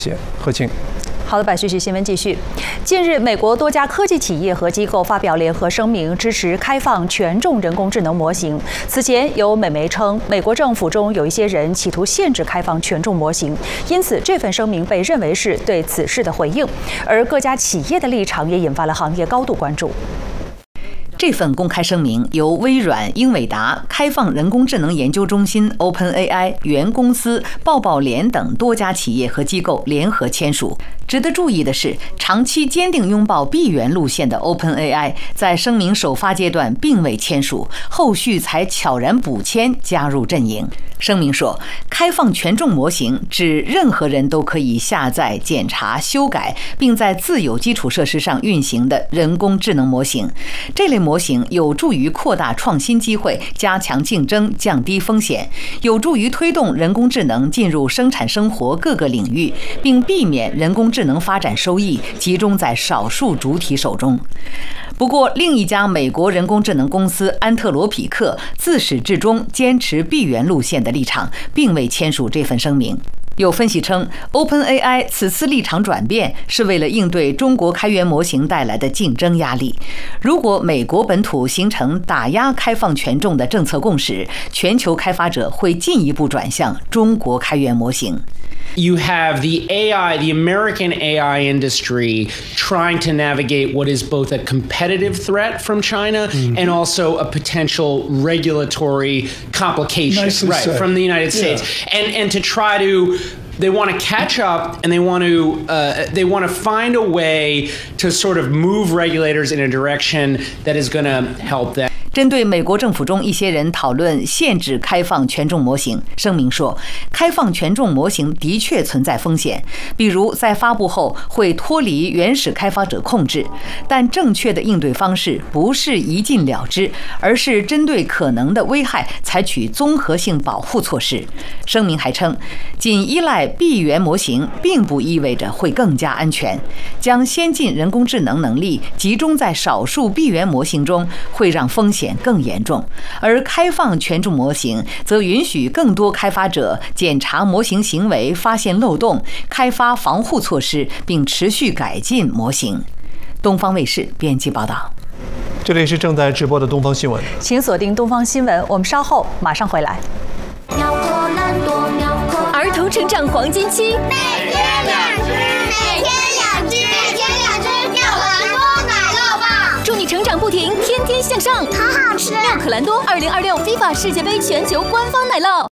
何庆。 好的，百讯新闻继续。近日，美国多家科技企业和机构发表联合声明，支持开放权重人工智能模型。此前，有美媒称，美国政府中有一些人企图限制开放权重模型，因此这份声明被认为是对此事的回应。而各家企业的立场也引发了行业高度关注。 这份公开声明由微软、英伟达、开放人工智能研究中心 OpenAI、原公司、抱抱联等多家企业和机构联合签署。值得注意的是，长期坚定拥抱闭源路线的 OpenAI 在声明首发阶段并未签署，后续才悄然补签加入阵营。声明说，开放权重模型指任何人都可以下载、检查、修改，并在自有基础设施上运行的人工智能模型。这类模型有助于扩大创新机会，加强竞争，降低风险，有助于推动人工智能进入生产生活各个领域，并避免人工智能发展收益集中在少数主体手中。不过，另一家美国人工智能公司安特罗匹克自始至终坚持闭源路线的立场，并未签署这份声明。有分析称 ，OpenAI 此次立场转变是为了应对中国开源模型带来的竞争压力。如果美国本土形成打压开放权重的政策共识，全球开发者会进一步转向中国开源模型。 You have the American AI industry trying to navigate what is both a competitive threat from China and also a potential regulatory complication from the United States. And to try to they want to catch up and they want to find a way to sort of move regulators in a direction that is going to help them. 针对美国政府中一些人讨论限制开放权重模型，声明说，开放权重模型的确存在风险，比如在发布后会脱离原始开发者控制，但正确的应对方式不是一禁了之，而是针对可能的危害采取综合性保护措施。声明还称，仅依赖闭源模型并不意味着会更加安全，将先进人工智能能力集中在少数闭源模型中会让风险更严重，而开放权重模型则允许更多开发者检查模型行为，发现漏洞，开发防护措施，并持续改进模型。东方卫视编辑报道。 这里是正在直播的东方新闻， 请锁定东方新闻，我们稍后马上回来。 儿童成长黄金期， 每天2只，每天2只，每天2只妙可蓝多奶酪棒， 祝你成长不停，天天向上， 好好吃。 妙可蓝多2026 FIFA 世界杯全球官方奶酪。